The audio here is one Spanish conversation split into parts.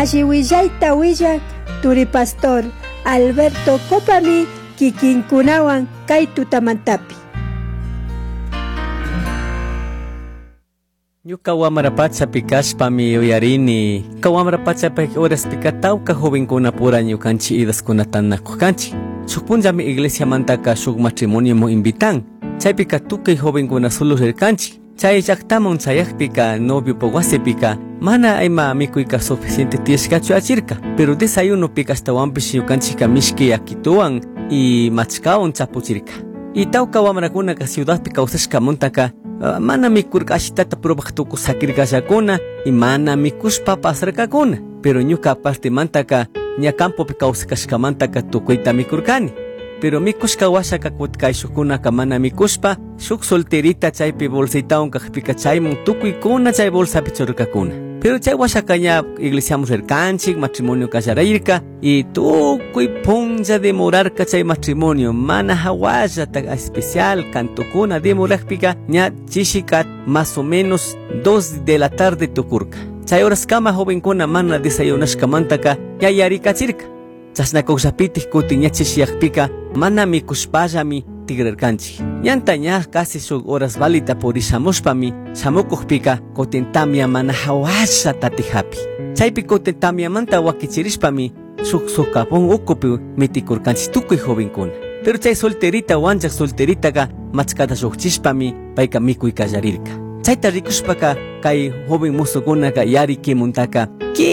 Alliwillaita willan Turi Pastor Alberto Copami kikinkunawan kay tutamantapi. Ñuka wamarapacha pikashpami uyarini wamarapachapi horas pikatawka jovenkuna pura ñukanchik idaskunata nakukanchik. Shuk punllami iglesia mantaka shuk matrimonio mo invitan. Chaypika tukay jovenkuna solo rirkanchik. Chay llaktaman chayakpika novio wasipica mana ayma mikuyka suficiente tiyashkachu achirka. Pero desayuno pika ashtawanpish ñukanchika mishki yakituwan y machkawan chapuchirka. Y tawka wamrakunaka ciudadpi kawsashka montaka mana mikurka ashitata probaq tukus sakirkallakuna y mana mikushpa pasarkakuna. Pero ñuka aparte mantaka ña campopi kawsakashkamantaka tukuyta mikurkani. Pero mikushka washaka kutkayshukunaka mana mikushpa shuk solterita chaypi bolsaitawan kaqpika chaymun tukuykuna chay bolsapi churkakuna. Pero chay washaka ña iglesiamun rirkanchik, matrimonio kasharayirka y tukuy punlla demorarka chay matrimonio mana hawallata especial cantukuna demorarpika ña chishikat más o menos 2 de la tarde tukurka. Chay horas kama jovenkuna mana desayunashkamantaka ya yarikachirka. Chasnakuqllapitik kutin ña chishiyaqpika mana mikushpallami tigrarkanchik. Ñanta ña casi shuk horas valita purishamushpami shamukuqpika kutin tamya mana hawallata tijapi. Chaypi kutin tamyamanta wakichirishpami shuk sukapun ukupi mitikurkanchik tukuy jovenkuna. Pero chay solterita wanchaq solteritaka machkata shukchishpami payka mikuykallarirka. Chayta rikushpaka kay joven musukunaka yarikimuntaka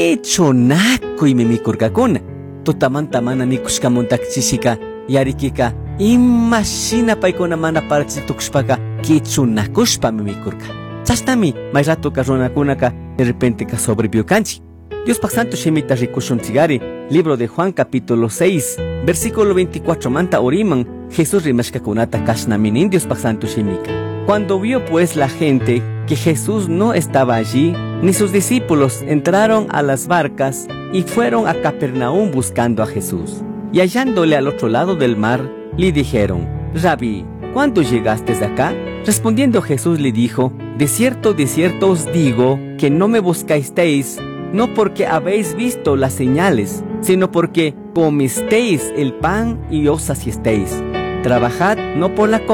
kichunakuymi mikurkakuna. Tutamanta mana mikushkamuntaka chishika yarikika imashina paykuna mana parachitukushpaka kichunakushpami mikurka. Chashnami may ratuka runakunaka de repenteka sobreviviukanchik. Diospak Santo Shemita rikushunchikari libro de Juan capítulo 6 versículo 24 manta oriman Jesús rimashkakunata kashnaminin Diospak Santo Shemika. Cuando vio pues la gente que Jesús no estaba allí, ni sus discípulos entraron a las barcas y fueron a Capernaum buscando a Jesús. Y hallándole al otro lado del mar, le dijeron: Rabí, ¿cuándo llegaste acá? Respondiendo Jesús le dijo: de cierto os digo que no me buscasteis, no porque habéis visto las señales, sino porque comisteis el pan y os saciasteis. Trabajad no por la